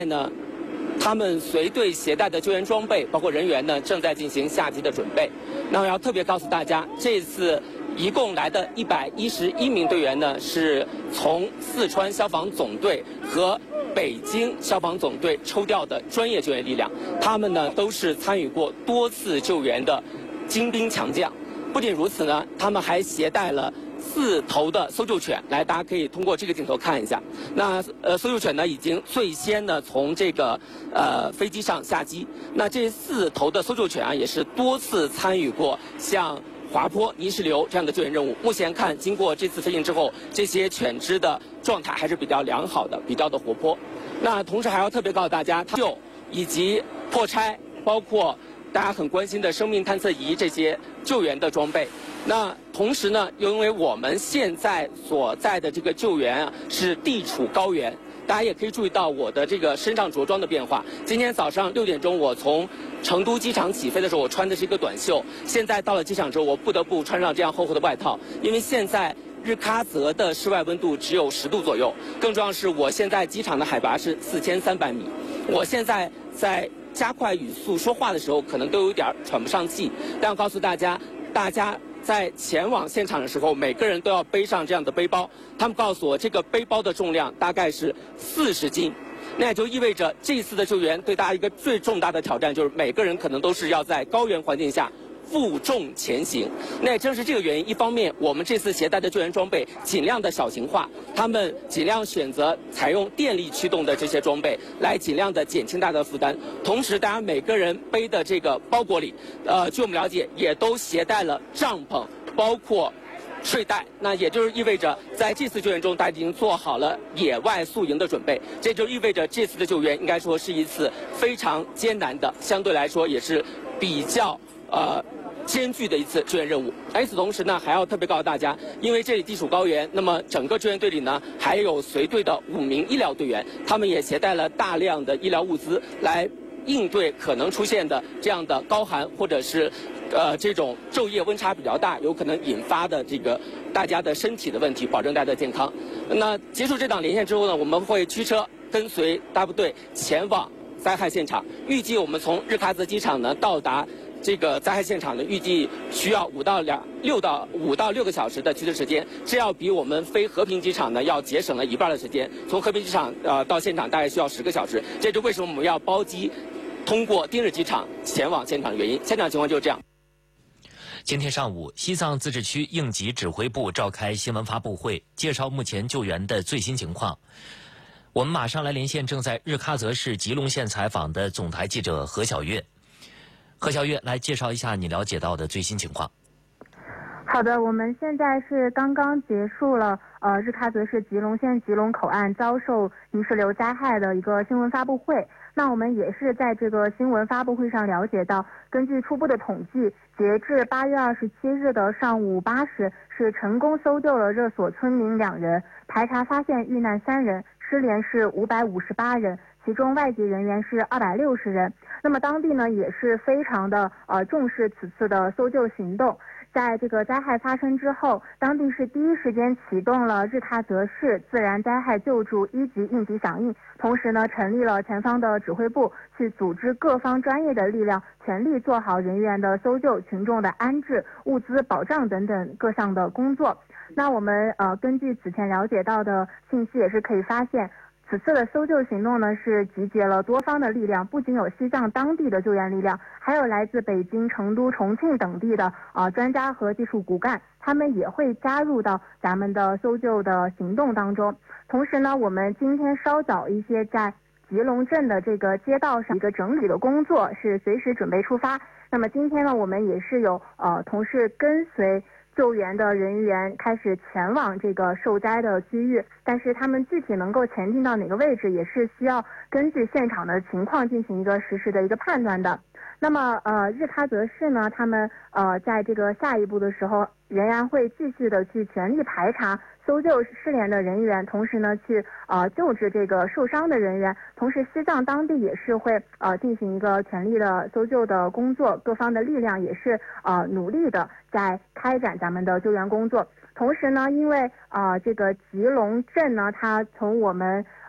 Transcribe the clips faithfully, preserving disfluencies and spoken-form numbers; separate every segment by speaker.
Speaker 1: 呢，他们随队携带的救援装备，包括人员呢，正在进行下机的准备。那我要特别告诉大家，这次一共来的一百一十一名队员呢，是从四川消防总队和北京消防总队抽调的专业救援力量，他们呢都是参与过多次救援的精兵强将。不仅如此呢，他们还携带了四头的搜救犬，来，大家可以通过这个镜头看一下。那呃，搜救犬呢，已经最先呢从这个呃飞机上下机。那这四头的搜救犬啊，也是多次参与过像滑坡、泥石流这样的救援任务。目前看，经过这次飞行之后，这些犬只的状态还是比较良好的，比较的活泼。那同时还要特别告诉大家，救以及破拆，包括大家很关心的生命探测仪这些救援的装备。那同时呢，又因为我们现在所在的这个救援啊是地处高原，大家也可以注意到我的这个身上着装的变化。今天早上六点钟，我从成都机场起飞的时候，我穿的是一个短袖。现在到了机场之后，我不得不穿上这样厚厚的外套，因为现在日喀则的室外温度只有十度左右。更重要的是，我现在机场的海拔是四千三百米。我现在在加快语速说话的时候，可能都有点喘不上气。但要告诉大家，大家在前往现场的时候，每个人都要背上这样的背包。他们告诉我，这个背包的重量大概是四十斤。那也就意味着，这次的救援对大家一个最重大的挑战，就是每个人可能都是要在高原环境下负重前行。那也正是这个原因，一方面我们这次携带的救援装备尽量的小型化，他们尽量选择采用电力驱动的这些装备，来尽量的减轻大家的负担。同时，大家每个人背的这个包裹里，呃，据我们了解，也都携带了帐篷，包括睡袋。那也就是意味着，在这次救援中，大家已经做好了野外宿营的准备。这就意味着这次的救援应该说是一次非常艰难的，相对来说也是比较呃。艰巨的一次救援任务。而与此同时呢，还要特别告诉大家，因为这里地处高原，那么整个救援队里呢，还有随队的五名医疗队员，他们也携带了大量的医疗物资来应对可能出现的这样的高寒或者是呃这种昼夜温差比较大，有可能引发的这个大家的身体的问题，保证大家的健康。那结束这档连线之后呢，我们会驱车跟随大部队前往灾害现场。预计我们从日喀则机场呢到达这个灾害现场呢，预计需要五到两六到五到六个小时的驱车时间，这要比我们飞和平机场呢要节省了一半的时间。从和平机场呃到现场大概需要十个小时，这就为什么我们要包机通过丁日机场前往现场的原因。现场情况就是这样。
Speaker 2: 今天上午，西藏自治区应急指挥部召开新闻发布会，介绍目前救援的最新情况。我们马上来连线正在日喀则市吉隆县采访的总台记者何小月。何小月，来介绍一下你了解到的最新情况。
Speaker 3: 好的，我们现在是刚刚结束了呃日喀则市吉隆县吉隆口岸遭受泥石流灾害的一个新闻发布会。那我们也是在这个新闻发布会上了解到，根据初步的统计，截至八月二十七日的上午八时，是成功搜救了热所村民两人，排查发现遇难三人，失联是五百五十八人，其中外籍人员是二百六十人。那么当地呢也是非常的呃重视此次的搜救行动。在这个灾害发生之后，当地是第一时间启动了日喀则市自然灾害救助一级应急响应，同时呢成立了前方的指挥部，去组织各方专业的力量，全力做好人员的搜救、群众的安置、物资保障等等各项的工作。那我们呃根据此前了解到的信息，也是可以发现，此次的搜救行动呢，是集结了多方的力量，不仅有西藏当地的救援力量，还有来自北京、成都、重庆等地的啊、呃、专家和技术骨干，他们也会加入到咱们的搜救的行动当中。同时呢，我们今天稍早一些在吉隆镇的这个街道上一个整理的工作是随时准备出发。那么今天呢，我们也是有呃同事跟随救援的人员开始前往这个受灾的区域，但是他们具体能够前进到哪个位置，也是需要根据现场的情况进行一个实时的一个判断的。那么呃，日喀则市呢，他们呃在这个下一步的时候，仍然会继续的去全力排查搜救失联的人员，同时呢去呃救治这个受伤的人员。同时，西藏当地也是会呃进行一个全力的搜救的工作，各方的力量也是呃努力的在开展咱们的救援工作。同时呢，因为呃这个吉隆镇呢，它从我们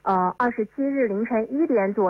Speaker 3: 呃二十七日凌晨一点左右。